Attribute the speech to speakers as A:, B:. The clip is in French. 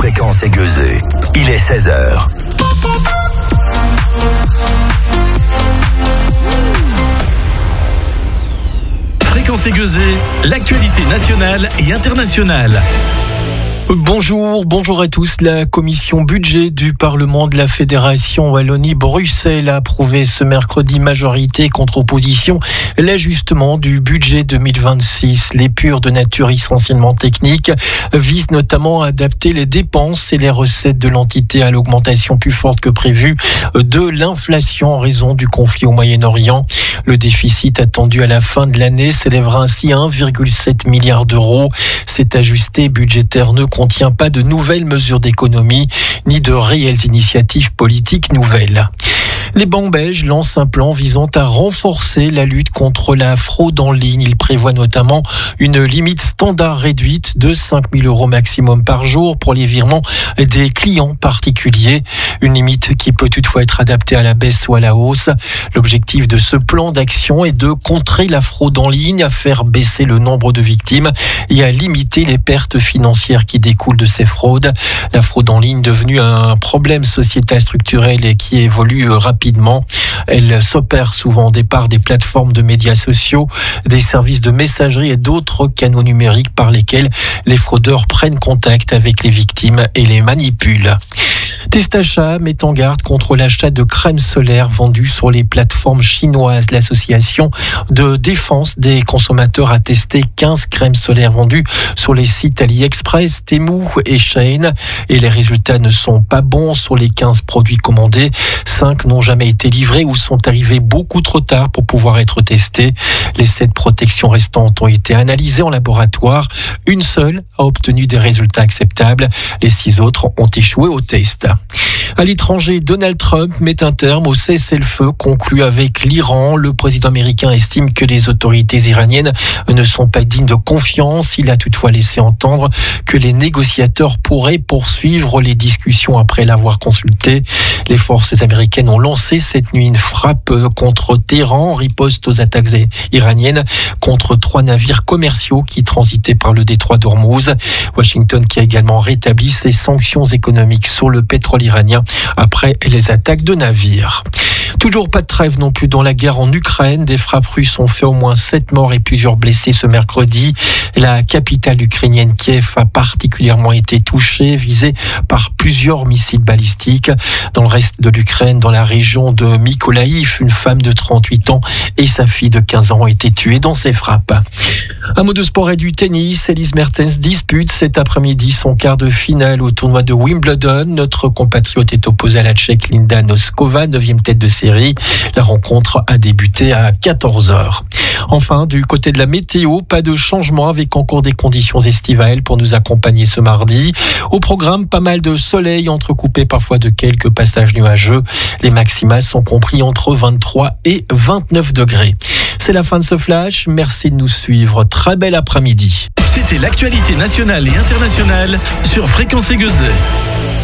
A: Fréquence Aiguezée. Il est 16h.
B: Fréquence Aiguezée, l'actualité nationale et internationale.
C: Bonjour à tous. La commission budget du Parlement de la Fédération Wallonie-Bruxelles a approuvé ce mercredi majorité contre opposition l'ajustement du budget 2026. L'épure de nature essentiellement technique vise notamment à adapter les dépenses et les recettes de l'entité à l'augmentation plus forte que prévue de l'inflation en raison du conflit au Moyen-Orient. Le déficit attendu à la fin de l'année s'élèvera ainsi à 1,7 milliard d'euros. Cet ajusté budgétaire ne contient pas de nouvelles mesures d'économie ni de réelles initiatives politiques nouvelles. Les banques belges lancent un plan visant à renforcer la lutte contre la fraude en ligne. Il prévoit notamment une limite standard réduite de 5 000 euros maximum par jour pour les virements des clients particuliers. Une limite qui peut toutefois être adaptée à la baisse ou à la hausse. L'objectif de ce plan d'action est de contrer la fraude en ligne, à faire baisser le nombre de victimes et à limiter les pertes financières qui découlent de ces fraudes. La fraude en ligne devenue un problème sociétal structurel et qui évolue rapidement. Elle s'opère souvent au départ des plateformes de médias sociaux, des services de messagerie et d'autres canaux numériques par lesquels les fraudeurs prennent contact avec les victimes et les manipulent. Testachat met en garde contre l'achat de crème solaire vendue sur les plateformes chinoises. L'association de défense des consommateurs a testé 15 crèmes solaires vendues sur les sites AliExpress, Temu et Shein. Et les résultats ne sont pas bons sur les 15 produits commandés. 5 n'ont jamais été livrés ou sont arrivés beaucoup trop tard pour pouvoir être testés. Les 7 protections restantes ont été analysées en laboratoire. Une seule a obtenu des résultats acceptables. Les 6 autres ont échoué au test. À l'étranger, Donald Trump met un terme au cessez-le-feu conclu avec l'Iran. Le président américain estime que les autorités iraniennes ne sont pas dignes de confiance. Il a toutefois laissé entendre que les négociateurs pourraient poursuivre les discussions après l'avoir consulté. Les forces américaines ont lancé cette nuit une frappe contre Téhéran en riposte aux attaques iraniennes contre 3 navires commerciaux qui transitaient par le détroit d'Ormuz. Washington qui a également rétabli ses sanctions économiques sur le pétrole iranien après les attaques de navires. Toujours pas de trêve non plus dans la guerre en Ukraine. Des frappes russes ont fait au moins 7 morts et plusieurs blessés ce mercredi. La capitale ukrainienne Kiev a particulièrement été touchée, visée par plusieurs missiles balistiques. Dans le reste de l'Ukraine, dans la région de Mykolaïv, une femme de 38 ans et sa fille de 15 ans ont été tuées dans ces frappes. Un mot de sport et du tennis. Elise Mertens dispute cet après-midi son quart de finale au tournoi de Wimbledon. Notre compatriote est opposée à la Tchèque Linda Noskova, 9e tête de série. La rencontre a débuté à 14h. Enfin, du côté de la météo, pas de changement avec encore des conditions estivales pour nous accompagner ce mardi. Au programme, pas mal de soleil entrecoupé parfois de quelques passages nuageux. Les maximales sont compris entre 23 et 29 degrés. C'est la fin de ce flash. Merci de nous suivre. Très bel après-midi.
B: C'était l'actualité nationale et internationale sur Fréquence Aiguezée.